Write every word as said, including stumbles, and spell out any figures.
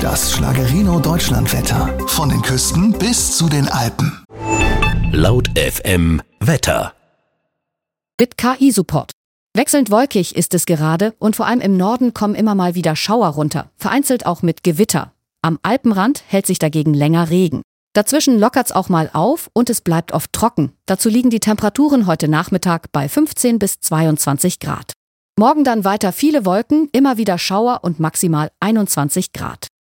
Das Schlagerino Deutschlandwetter. Von den Küsten bis zu den Alpen. Laut F M Wetter. Mit K I-Support. Wechselnd wolkig ist es gerade und vor allem im Norden kommen immer mal wieder Schauer runter, vereinzelt auch mit Gewitter. Am Alpenrand hält sich dagegen länger Regen. Dazwischen lockert's auch mal auf und es bleibt oft trocken. Dazu liegen die Temperaturen heute Nachmittag bei fünfzehn bis zweiundzwanzig Grad. Morgen dann weiter viele Wolken, immer wieder Schauer und maximal einundzwanzig Grad.